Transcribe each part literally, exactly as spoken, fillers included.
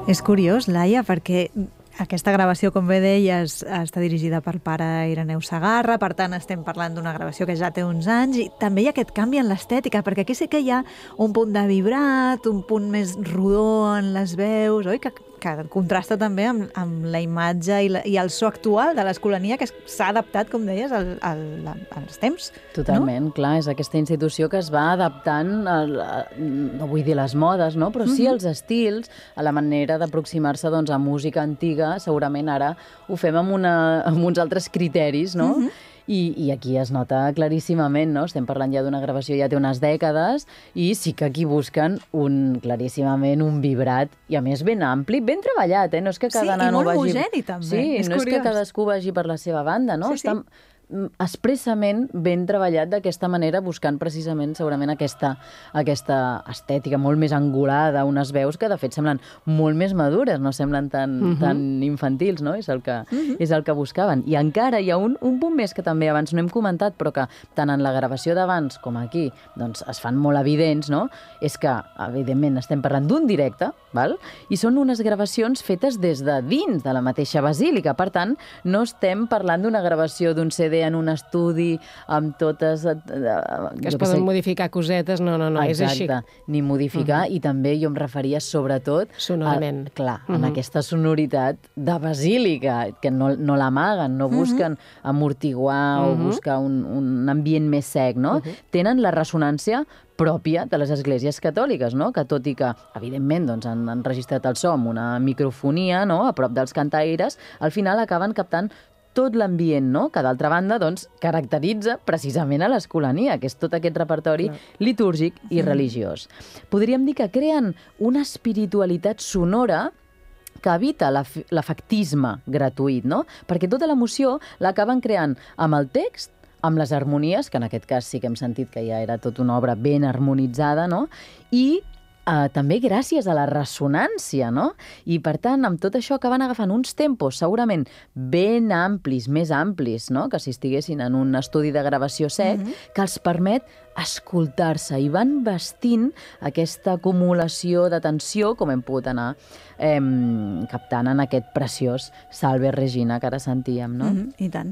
És curiós, Laia, perquè aquesta gravació, com bé deies, està dirigida pel pare Ireneu Segarra, per tant estem parlant d'una gravació que ja té uns anys, i també hi ha aquest canvi en l'estètica, perquè aquí sí que hi ha un punt de vibrat, un punt més rodó en les veus, oi? Que, que contrasta també amb, amb la imatge i, la, i el so actual de l'Escolania, que s'ha adaptat, com deies, al, al, als temps. Totalment, no? Clar, és aquesta institució que es va adaptant, a, a, no vull dir les modes, no? Però sí als estils, a la manera d'aproximar-se doncs, a música antiga. Segurament ara ho fem amb, una, amb uns altres criteris, no? Uh-huh. I, I aquí es nota claríssimament, no? Estem parlant ja d'una gravació, ja té unes dècades, i sí que aquí busquen un, claríssimament un vibrat, i a més ben ampli, ben treballat, eh? No és que cada sí, nano i molt vagi... homogeni, també. Sí, és no curiós. És que cadascú vagi per la seva banda, no? Sí, sí. Està expressament ben treballat d'aquesta manera, buscant precisament segurament aquesta, aquesta estètica molt més angulada, unes veus que de fet semblen molt més madures, no semblen tan, uh-huh. tan infantils, no? És el que, uh-huh. és el que buscaven. I encara hi ha un, un punt més que també abans no hem comentat, però que tant en la gravació d'abans com aquí doncs es fan molt evidents, no? És que, evidentment, estem parlant d'un directe, val? I són unes gravacions fetes des de dins de la mateixa basílica. Per tant, no estem parlant d'una gravació d'un C D en un estudi amb totes... Eh, que es poden sé. modificar cosetes, no, no, no, Exacte. És així. Ni modificar, uh-huh. i també jo em referia sobretot... Sonorament. A, clar, uh-huh. en aquesta sonoritat de basílica, que no, no l'amaguen, no busquen uh-huh. amortiguar uh-huh. o buscar un, un ambient més sec, no? Uh-huh. Tenen la ressonància pròpia de les esglésies catòliques, no? Que tot i que, evidentment, doncs, han enregistrat el so amb una microfonia, no? A prop dels cantaires, al final acaben captant tot l'ambient, no? Que d'altra banda doncs, caracteritza precisament a l'Escolania, que és tot aquest repertori Clar. litúrgic i religiós. Podríem dir que creen una espiritualitat sonora que evita l'efectisme gratuït, no? Perquè tota l'emoció l'acaben creant amb el text, amb les harmonies, que en aquest cas sí que hem sentit que ja era tota una obra ben harmonitzada, no? I Uh, també gràcies a la ressonància, no? I, per tant, amb tot això acaben agafant uns tempos segurament ben amplis, més amplis, no? Que si estiguessin en un estudi de gravació sec, mm-hmm. que els permet escoltar-se i van vestint aquesta acumulació de tensió, com hem pogut anar eh, captant en aquest preciós Salve Regina que ara sentíem, no? Mm-hmm. I tant.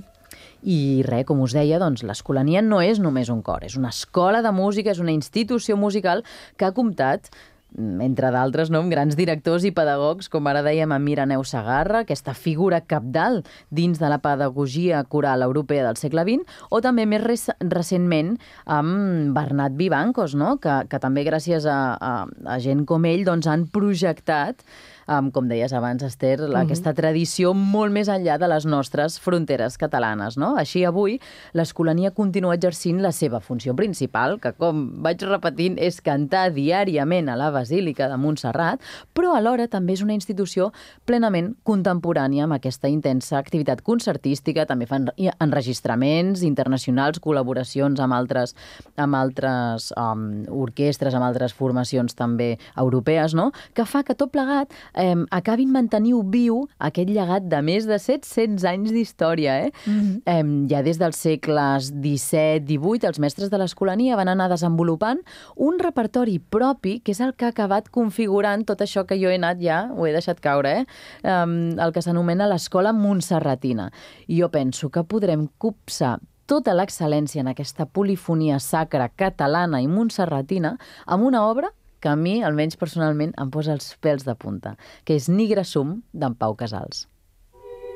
I res, com us deia, doncs, l'Escolania no és només un cor, és una escola de música, és una institució musical que ha comptat, entre d'altres, no, amb grans directors i pedagogs, com ara dèiem amb Ireneu Segarra, aquesta figura cabdal dins de la pedagogia coral europea del segle vint, o també més recentment amb Bernat Vivancos, no? que, que també gràcies a, a, a gent com ell doncs, han projectat Um, com deies abans, Esther, uh-huh. aquesta tradició molt més enllà de les nostres fronteres catalanes, no? Així, avui, l'Escolania continua exercint la seva funció principal, que, com vaig repetint, és cantar diàriament a la Basílica de Montserrat, però alhora també és una institució plenament contemporània amb aquesta intensa activitat concertística, també fan enregistraments internacionals, col·laboracions amb altres, amb altres um, orquestres, amb altres formacions també europees, no? Que fa que tot plegat Eh, acabin mantenint viu aquest llegat de més de set-cents anys d'història. Eh? Mm-hmm. eh, ja des dels segles disset divuit, els mestres de l'Escolania van anar desenvolupant un repertori propi, que és el que ha acabat configurant tot això que jo he anat ja, ho he deixat caure, eh? eh el que s'anomena l'Escola Montserratina. I jo penso que podrem copsar tota l'excel·lència en aquesta polifonia sacra catalana i montserratina amb una obra que a mi, almenys personalment, em posa els pèls de punta, que és Nigre Sum, d'en Pau Casals.